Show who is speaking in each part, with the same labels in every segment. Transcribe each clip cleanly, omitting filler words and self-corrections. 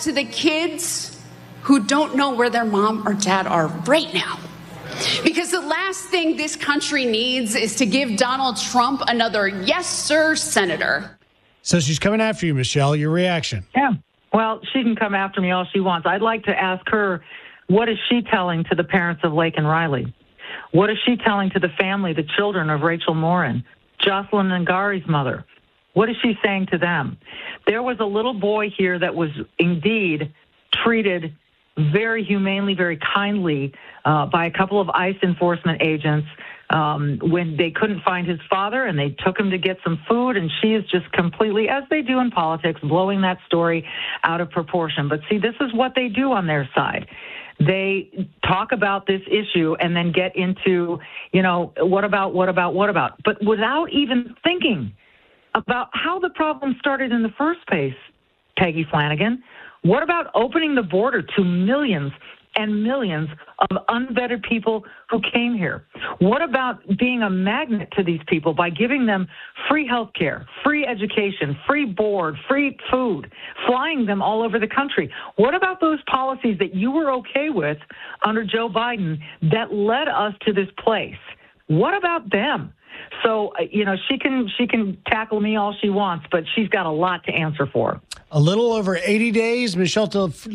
Speaker 1: to the kids who don't know where their mom or dad are right now. Because the last thing this country needs is to give Donald Trump another yes, sir, senator.
Speaker 2: So she's coming after you, Michelle. Your reaction?
Speaker 3: Yeah. Well, she can come after me all she wants. I'd like to ask her, what is she telling to the parents of Lake and Riley? What is she telling to the family, the children of Rachel Morin, Jocelyn and Gari's mother? What is she saying to them? There was a little boy here that was indeed treated very humanely, very kindly by a couple of ICE enforcement agents when they couldn't find his father, and they took him to get some food, and she is just completely, as they do in politics, blowing that story out of proportion. But see, this is what they do on their side. They talk about this issue and then get into, what about, but without even thinking about how the problem started in the first place, Peggy Flanagan. What about opening the border to millions and millions of unvetted people who came here? What about being a magnet to these people by giving them free health care, free education, free board, free food, flying them all over the country? What about those policies that you were okay with under Joe Biden that led us to this place? What about them? So, she can tackle me all she wants, but she's got a lot to answer for.
Speaker 2: A little over 80 days. Michelle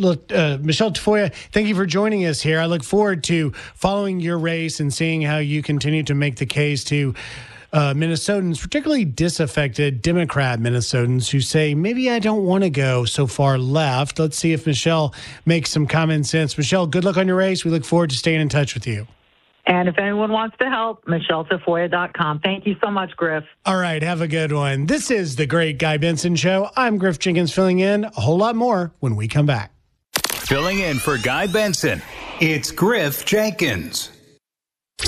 Speaker 2: Tafoya, thank you for joining us here. I look forward to following your race and seeing how you continue to make the case to Minnesotans, particularly disaffected Democrat Minnesotans who say, maybe I don't want to go so far left. Let's see if Michelle makes some common sense. Michelle, good luck on your race. We look forward to staying in touch with you.
Speaker 3: And if anyone wants to help, MichelleTafoya.com. Thank you so much, Griff.
Speaker 2: All right, have a good one. This is The Great Guy Benson Show. I'm Griff Jenkins filling in. A whole lot more when we come back.
Speaker 4: Filling in for Guy Benson, it's Griff Jenkins.